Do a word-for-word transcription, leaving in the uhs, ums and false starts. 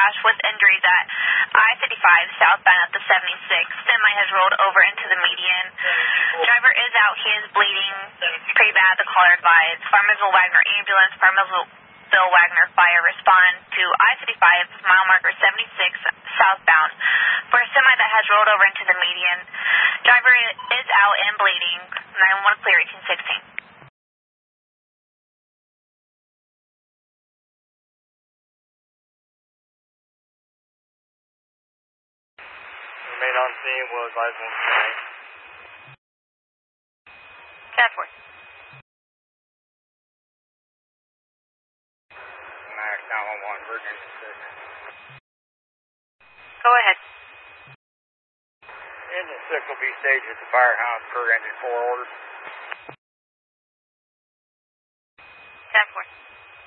crash with injuries at I fifty-five southbound at the seventy-six. Semi has rolled over into the median. Driver is out. He is bleeding pretty bad. The caller advised. Farmersville Wagner ambulance. Farmersville Wagner fire respond to I fifty-five mile marker seventy-six southbound for a semi that has rolled over into the median. Driver is out and bleeding. nine one one clear eighteen sixteen. Remain on scene, will advise one tonight. ten four. Max nine one one, Virginia six. Go ahead. Engine six will be staged at the firehouse per engine four orders. ten four.